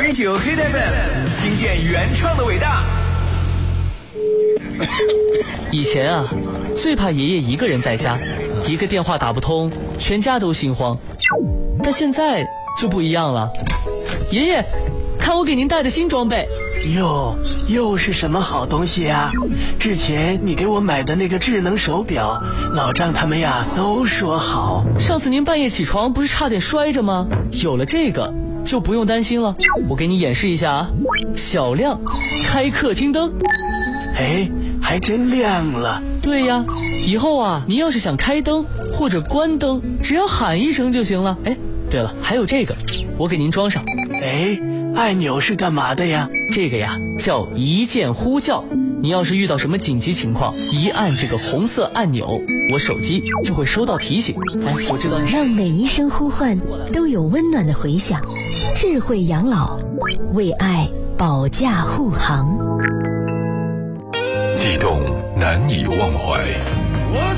Radio Hit FM， 听见原创的伟大。 以前啊，最怕爷爷一个人在家，一个电话打不通，全家都心慌。但现在就不一样了，爷爷，看我给您带的新装备。 哟，又是什么好东西呀？之前你给我买的那个智能手表，老张他们呀都说好。 上次您半夜起床不是差点摔着吗？有了这个就不用担心了。我给你演示一下啊，小亮开客厅灯。 哎，还真亮了。 对呀，以后啊，您要是想开灯或者关灯，只要喊一声就行了。哎，对了，还有这个，我给您装上。 哎，按钮是干嘛的呀？ 这个呀叫一键呼叫。你要是遇到什么紧急情况，一按这个红色按钮，我手机就会收到提醒。哎，我知道你让每一声呼唤都有温暖的回响。智慧养老，为爱保驾护航。 悸动难以忘怀，